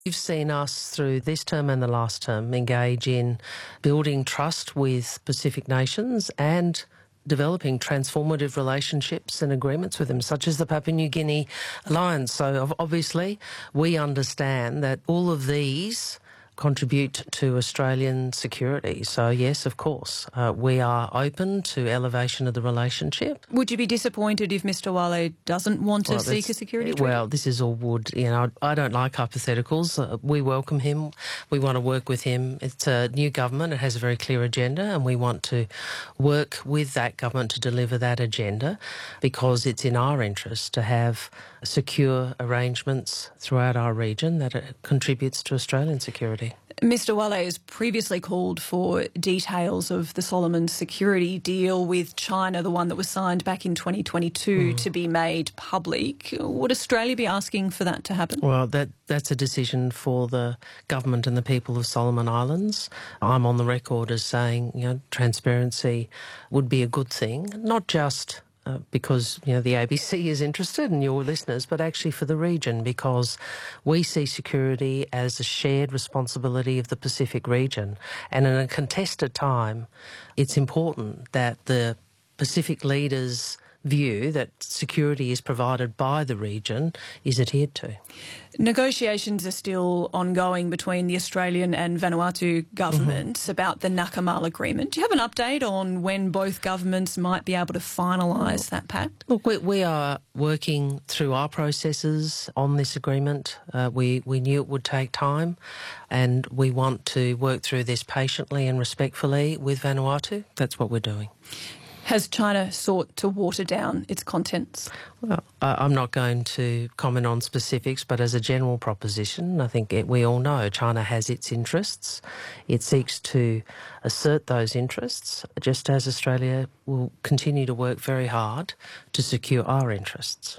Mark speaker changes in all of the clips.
Speaker 1: You've seen us through this term and the last term engage in building trust with Pacific nations and developing transformative relationships and agreements with them, such as the Papua New Guinea Alliance. So obviously we understand that all of these contribute to Australian security. So yes, of course, we are open to elevation of the relationship.
Speaker 2: Would you be disappointed if Mr Wale doesn't want to seek a security treaty?
Speaker 1: Well, this is all wood. I don't like hypotheticals. We welcome him. We want to work with him. It's a new government. It has a very clear agenda, and we want to work with that government to deliver that agenda, because it's in our interest to have secure arrangements throughout our region that contributes to Australian security.
Speaker 2: Mr Wale has previously called for details of the Solomon security deal with China, the one that was signed back in 2022, to be made public. Would Australia be asking for that to happen?
Speaker 1: Well, that's a decision for the government and the people of Solomon Islands. I'm on the record as saying, transparency would be a good thing, not just because the ABC is interested in your listeners, but actually for the region, because we see security as a shared responsibility of the Pacific region. And in a contested time, it's important that the Pacific leaders' view that security is provided by the region is adhered to.
Speaker 2: Negotiations are still ongoing between the Australian and Vanuatu governments about the Nakamal agreement. Do you have an update on when both governments might be able to finalise that pact?
Speaker 1: Look, we are working through our processes on this agreement. We knew it would take time, and we want to work through this patiently and respectfully with Vanuatu. That's what we're doing.
Speaker 2: Has China sought to water down its contents?
Speaker 1: Well, I'm not going to comment on specifics, but as a general proposition, I think we all know China has its interests. It seeks to assert those interests, just as Australia will continue to work very hard to secure our interests.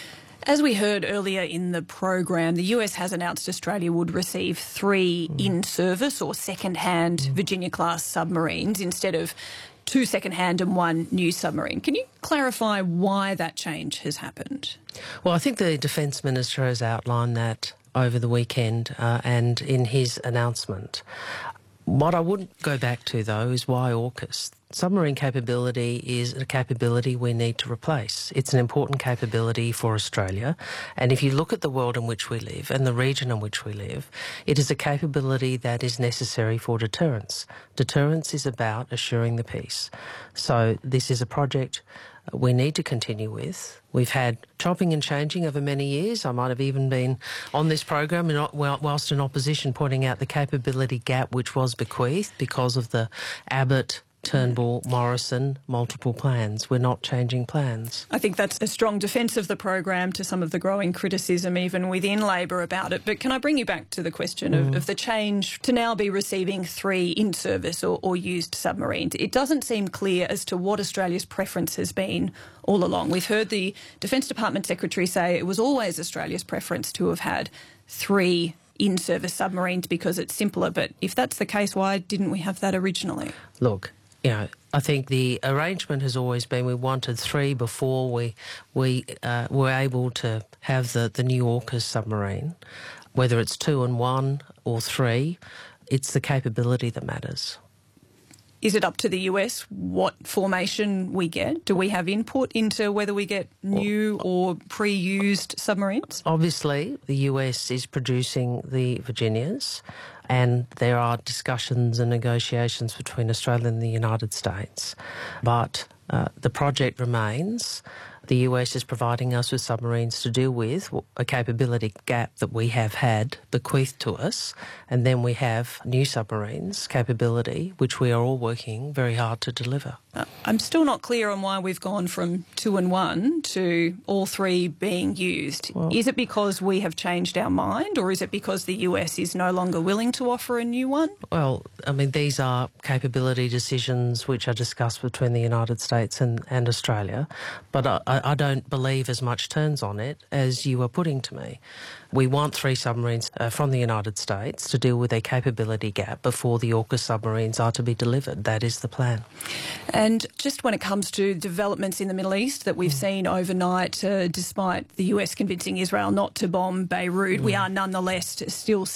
Speaker 2: As we heard earlier in the program, the US has announced Australia would receive 3 in-service or second-hand Virginia-class submarines instead of 2 second-hand and 1 new submarine. Can you clarify why that change has happened?
Speaker 1: Well, I think the Defence Minister has outlined that over the weekend and in his announcement. What I would go back to, though, is why AUKUS? Submarine capability is a capability we need to replace. It's an important capability for Australia. And if you look at the world in which we live and the region in which we live, it is a capability that is necessary for deterrence. Deterrence is about assuring the peace. So this is a project we need to continue with. We've had chopping and changing over many years. I might have even been on this program whilst in opposition pointing out the capability gap which was bequeathed because of the Abbott, Turnbull, Morrison, multiple plans. We're not changing plans.
Speaker 2: I think that's a strong defence of the program to some of the growing criticism even within Labor about it. But can I bring you back to the question of the change to now be receiving 3 in-service or used submarines? It doesn't seem clear as to what Australia's preference has been all along. We've heard the Defence Department Secretary say it was always Australia's preference to have had 3 in-service submarines because it's simpler. But if that's the case, why didn't we have that originally?
Speaker 1: Look, I think the arrangement has always been we wanted 3 before we were able to have the new AUKUS submarine. Whether it's 2 and 1 or 3, it's the capability that matters.
Speaker 2: Is it up to the US what formation we get? Do we have input into whether we get new or pre-used submarines?
Speaker 1: Obviously, the US is producing the Virginias, and there are discussions and negotiations between Australia and the United States. But the project remains. The US is providing us with submarines to deal with a capability gap that we have had bequeathed to us, and then we have new submarines capability, which we are all working very hard to deliver.
Speaker 2: I'm still not clear on why we've gone from 2 and 1 to all 3 being used. Well, is it because we have changed our mind, or is it because the US is no longer willing to offer a new one?
Speaker 1: Well, I mean, these are capability decisions which are discussed between the United States and Australia, but I don't believe as much turns on it as you are putting to me. We want 3 submarines from the United States to deal with a capability gap before the AUKUS submarines are to be delivered. That is the plan.
Speaker 2: And just when it comes to developments in the Middle East that we've seen overnight, despite the US convincing Israel not to bomb Beirut, we are nonetheless still